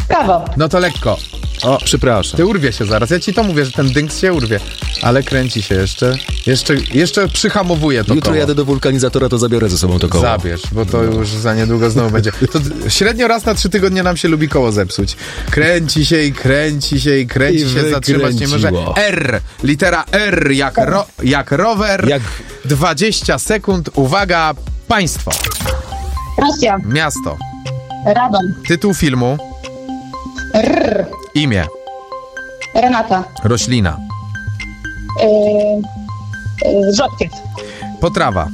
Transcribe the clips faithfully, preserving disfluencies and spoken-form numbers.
Prawo. No to lekko. O, przepraszam. Ty urwie się zaraz. Ja ci to mówię, że ten dynks się urwie. Ale kręci się jeszcze. Jeszcze, jeszcze przyhamowuje to Jutro koło. jadę do wulkanizatora, to zabiorę ze sobą to koło. Zabierz, bo to już za niedługo znowu będzie. To średnio raz na trzy tygodnie nam się lubi koło zepsuć. Kręci się i kręci się i kręci I się, zatrzymać nie może. R, litera R jak, ro, jak rower. Jak... dwadzieścia sekund. Uwaga, państwo. Rosja. Miasto. Radom. Tytuł filmu. R. Imię. Renata. Roślina. Yy, yy, rzodkiew. Potrawa.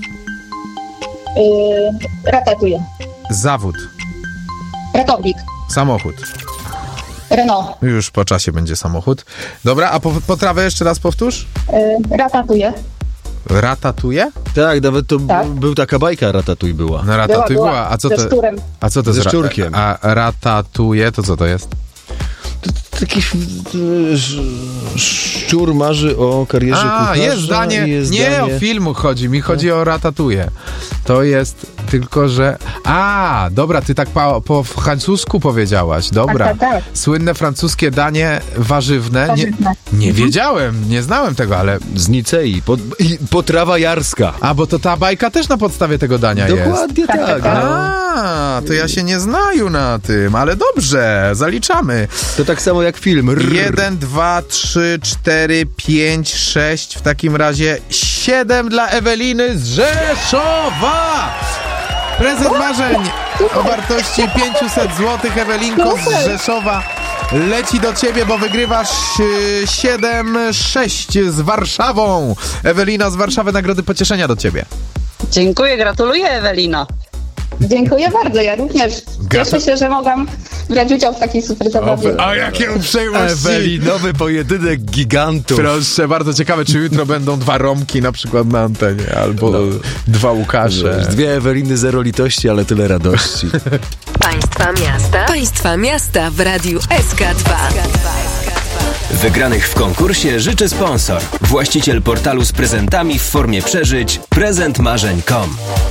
Yy, ratatuje. Zawód. Ratownik. Samochód. Renault. Już po czasie będzie samochód. Dobra, a po, potrawę jeszcze raz powtórz. Yy, ratatuje. Ratatuje? Tak, nawet to Tak. b- był taka bajka Ratatuj była. No ratatuj Była, była. była. A co Ze to? szczurem. A co to Ze jest? ra- szczurkiem. A ratatuje to co to jest? Taki sz- sz- szczur marzy o karierze A, kucharza. jest zdanie. i jest Nie zdanie... o filmu chodzi, mi chodzi o ratatuje. To jest tylko, że... A, dobra, ty tak po, po francusku powiedziałaś. Dobra. Tak, tak, tak. Słynne francuskie danie warzywne. Warzywne. Nie, nie Mhm. wiedziałem, nie znałem tego, ale... Z Nicei. Pot... i potrawa jarska. A, bo to ta bajka też na podstawie tego dania jest. Dokładnie Tak, tak. tak, tak. No. A, to ja się nie znaju na tym, ale dobrze, zaliczamy. To tak samo jak film. Rrr. Jeden, dwa, trzy, cztery, pięć, sześć, w takim razie siedem dla Eweliny z Rzeszowa! Prezent marzeń o wartości pięćset złotych, Ewelinko z Rzeszowa, leci do ciebie, bo wygrywasz y, siedem sześć z Warszawą. Ewelina z Warszawy, nagrody pocieszenia do ciebie. Dziękuję, gratuluję, Ewelino. Dziękuję bardzo, ja również. Cieszę się, że mogłam brać udział w takiej super zabawie. A jakie uprzejmości! Ewelinowy pojedynek gigantów. Proszę, bardzo ciekawe, czy jutro będą dwa Romki na przykład na antenie, albo No. dwa Łukasze. Dwie Eweliny, zero litości, ale tyle radości. Państwa miasta. Państwa miasta w Radiu S K dwa. Wygranych w konkursie życzy sponsor. Właściciel portalu z prezentami w formie przeżyć prezent marzeń kropka com.